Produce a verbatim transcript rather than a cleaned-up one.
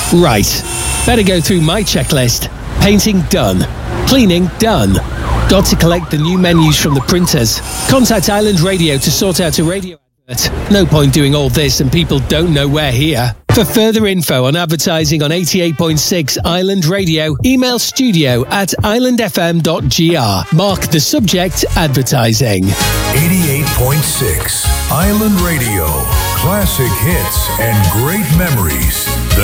Right. Better go through my checklist. Painting done. Cleaning done. Got to collect the new menus from the printers. Contact Island Radio to sort out a radio advert. No point doing all this and people don't know we're here. For further info on advertising on eighty-eight point six Island Radio, email studio at island f m dot g r. Mark the subject advertising. eighty-eight point six Island Radio. Classic hits and great memories.